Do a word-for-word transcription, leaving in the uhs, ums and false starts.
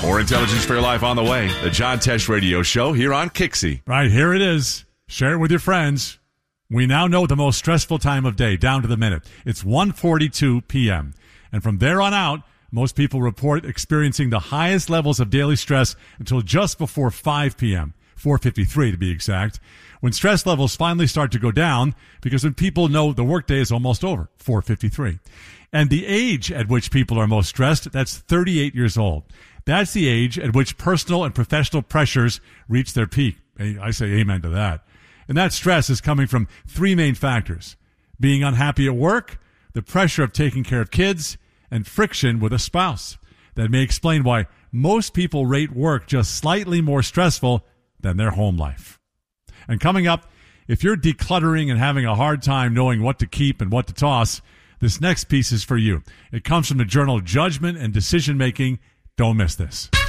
More Intelligence for Your Life on the way. The John Tesh Radio Show here on Kixie. Right, here it is. Share it with your friends. We now know the most stressful time of day, down to the minute. It's one forty-two p.m. And from there on out, most people report experiencing the highest levels of daily stress until just before five p.m., four fifty-three to be exact, when stress levels finally start to go down because when people know the workday is almost over, four fifty-three. And the age at which people are most stressed, that's thirty-eight years old. That's the age at which personal and professional pressures reach their peak. I say amen to that. And that stress is coming from three main factors: being unhappy at work, the pressure of taking care of kids, and friction with a spouse. That may explain why most people rate work just slightly more stressful than their home life. And coming up, if you're decluttering and having a hard time knowing what to keep and what to toss, this next piece is for you. It comes from the journal Judgment and Decision Making. Don't miss this.